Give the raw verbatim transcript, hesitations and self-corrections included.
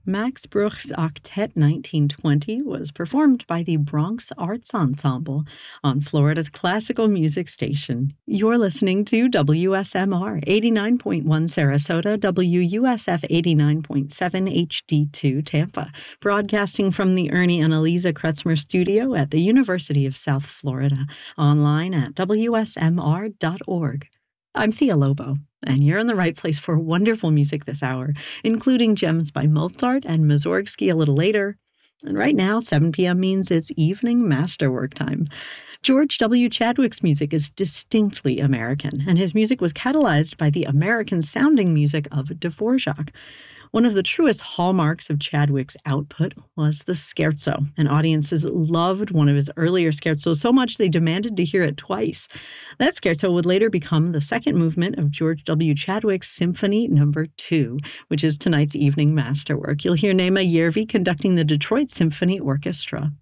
Max Bruch's Octet nineteen twenty was performed by the Bronx Arts Ensemble on Florida's classical music station. You're listening to W S M R eighty-nine point one Sarasota, W U S F eighty-nine point seven H D two Tampa, broadcasting from the Ernie and Eliza Kretzmer studio at the University of South Florida, online at W S M R dot org. I'm Thea Lobo, and you're in the right place for wonderful music this hour, including gems by Mozart and Mussorgsky a little later. And right now, seven p.m. means it's evening masterwork time. George W. Chadwick's music is distinctly American, and his music was catalyzed by the American-sounding music of Dvorak. One of the truest hallmarks of Chadwick's output was the scherzo, and audiences loved one of his earlier scherzos so much they demanded to hear it twice. That scherzo would later become the second movement of George W. Chadwick's Symphony Number two, which is tonight's evening masterwork. You'll hear Nema Järvi conducting the Detroit Symphony Orchestra.